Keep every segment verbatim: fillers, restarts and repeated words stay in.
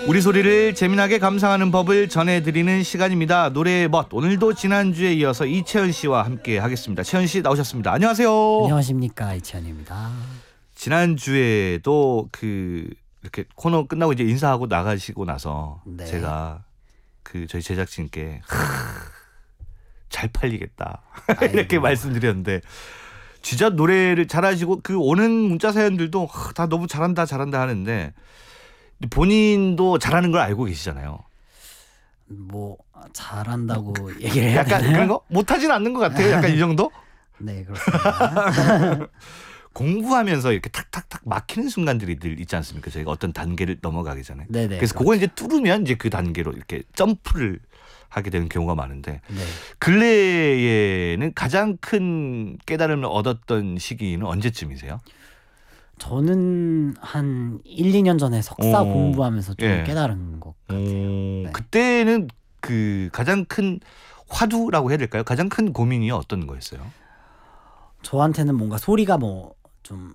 우리 소리를 재미나게 감상하는 법을 전해드리는 시간입니다. 노래의 멋. 오늘도 지난주에 이어서 이채연 씨와 함께 하겠습니다. 채연 씨 나오셨습니다. 안녕하세요. 안녕하십니까, 이채연입니다. 지난주에도 그 이렇게 코너 끝나고 이제 인사하고 나가시고 나서 네. 제가 그 저희 제작진께 잘 팔리겠다 이렇게 말씀드렸는데 진짜 노래를 잘하시고 그 오는 문자 사연들도 다 너무 잘한다 잘한다 하는데 본인도 잘하는 걸 알고 계시잖아요. 뭐 잘한다고 얘기를 해야 약간 되나요? 그런 거 못하진 않는 것 같아요. 약간 이 정도? 네, 그렇습니다. 공부하면서 이렇게 탁탁탁 막히는 순간들이 늘 있지 않습니까? 저희가 어떤 단계를 넘어가기 전에. 네네, 그래서 그렇죠. 그걸 이제 뚫으면 이제 그 단계로 이렇게 점프를 하게 되는 경우가 많은데 네. 근래에는 가장 큰 깨달음을 얻었던 시기는 언제쯤이세요? 저는 한 일, 이 년 전에 석사 오, 공부하면서 좀 예. 깨달은 것 같아요. 네. 그때는 그 가장 큰 화두라고 해야 될까요? 가장 큰 고민이 어떤 거였어요? 저한테는 뭔가 소리가 뭐 좀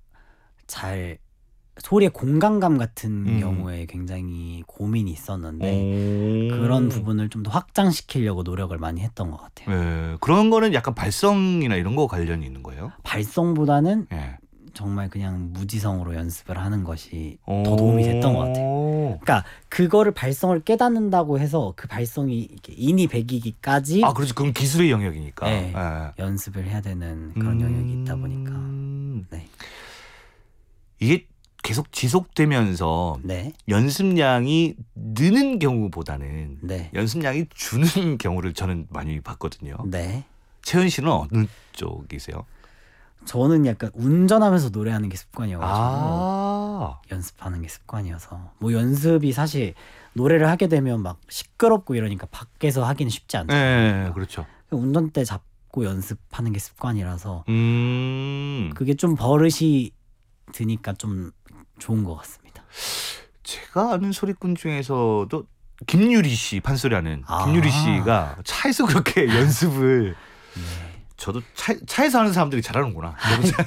잘 소리의 공간감 같은 음. 경우에 굉장히 고민이 있었는데 오. 그런 부분을 좀 더 확장시키려고 노력을 많이 했던 것 같아요. 네, 그런 거는 약간 발성이나 이런 거 관련이 있는 거예요? 발성보다는 네. 정말 그냥 무지성으로 연습을 하는 것이 더 도움이 됐던 것 같아요. 그러니까 그거를 발성을 깨닫는다고 해서 그 발성이 이렇게 인이 배기기까지 아, 그렇지. 그건 기술의 영역이니까. 네, 네. 연습을 해야 되는 그런 영역이 있다 보니까. 음... 네. 이게 계속 지속되면서 네. 연습량이 느는 경우보다는 네. 연습량이 주는 경우를 저는 많이 봤거든요. 네. 채연 씨는 어느 쪽이세요? 저는 약간 운전하면서 노래하는 게 습관이어가지고 아~ 연습하는 게 습관이어서 뭐 연습이 사실 노래를 하게 되면 막 시끄럽고 이러니까 밖에서 하기는 쉽지 않잖아요. 네, 그렇죠. 운전대 잡고 연습하는 게 습관이라서 음... 그게 좀 버릇이 드니까 좀 좋은 것 같습니다. 제가 아는 소리꾼 중에서도 김유리 씨 판소리하는 아. 김유리 씨가 차에서 그렇게 연습을 네. 저도 차, 차에서 하는 사람들이 잘하는구나.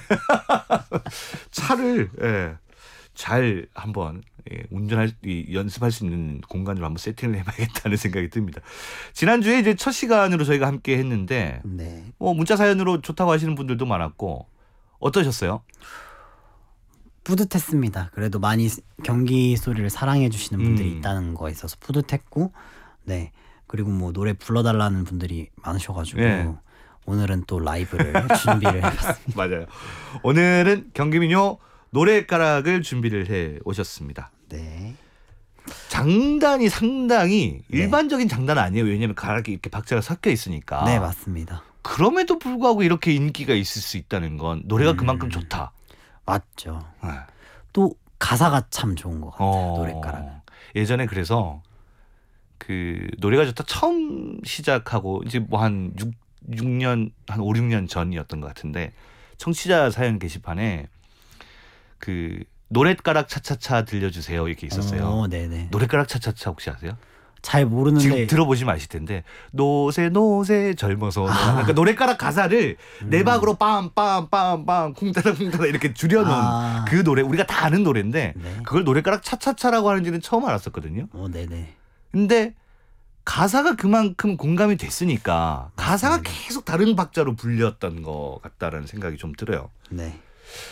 차를 예, 잘 한번 예, 운전할 이, 연습할 수 있는 공간으로 한번 세팅을 해봐야겠다는 생각이 듭니다. 지난주에 이제 첫 시간으로 저희가 함께 했는데 네. 뭐 문자 사연으로 좋다고 하시는 분들도 많았고 어떠셨어요? 뿌듯했습니다. 그래도 많이 경기 소리를 사랑해 주시는 분들이 음. 있다는 거에 있어서 뿌듯했고, 네. 그리고 뭐 노래 불러달라는 분들이 많으셔가지고 네. 오늘은 또 라이브를 준비를 해봤습니다. 맞아요. 오늘은 경기민요 노래가락을 준비를 해 오셨습니다. 네. 장단이 상당히 네. 일반적인 장단 아니에요. 왜냐하면 가락이 이렇게 박자가 섞여 있으니까. 네, 맞습니다. 그럼에도 불구하고 이렇게 인기가 있을 수 있다는 건 노래가 음. 그만큼 좋다. 맞죠. 네. 또 가사가 참 좋은 것 같아요. 어, 노래가락은. 예전에 그래서 그 노래가 좋다 처음 시작하고 이제 뭐 한 육 년 한 오, 육 년 전이었던 것 같은데 청취자 사연 게시판에 그 노랫가락 차차차 들려주세요 이렇게 있었어요. 어, 네네. 노랫가락 차차차 혹시 아세요? 잘 모르는데 지금 들어보시면 아실 텐데 노세 노세 젊어서 아. 그러니까 노랫가락 가사를 음. 네 박으로 빰빰빰빰 쿵따라 쿵따라 이렇게 줄여놓은 아. 그 노래 우리가 다 아는 노래인데 네. 그걸 노랫가락 차차차라고 하는지는 처음 알았었거든요. 어, 네네. 근데 가사가 그만큼 공감이 됐으니까 가사가 계속 다른 박자로 불렸던 것 같다라는 생각이 좀 들어요. 네.